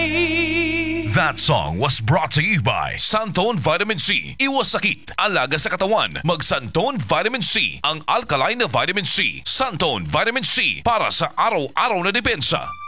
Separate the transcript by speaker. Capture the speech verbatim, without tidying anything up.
Speaker 1: That song was brought to you by Santone Vitamin C. Iwas sakit, alaga sa katawan. Mag Santone Vitamin C, ang alkaline na vitamin C. Santone Vitamin C, para sa araw-araw na depensa.